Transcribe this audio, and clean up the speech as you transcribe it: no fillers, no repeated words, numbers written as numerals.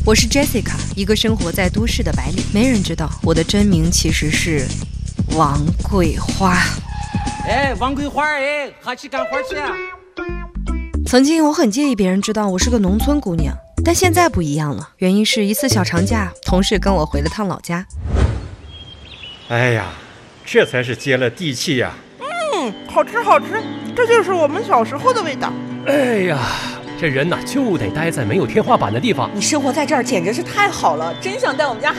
我是 Jessica， 一个生活在都市的白领。没人知道我的真名其实是王桂花。 哎，王桂花，哎，哈去干活去啊！ 曾经我很介意别人知道我是个农村姑娘，但现在不一样了。原因是一次小长假，同事跟我回了趟老家。 哎呀，这才是接了地气呀！ 好吃好吃，这就是我们小时候的味道。 哎呀，这人呐就得待在没有天花板的地方。 你生活在这儿简直是太好了，真想带我们家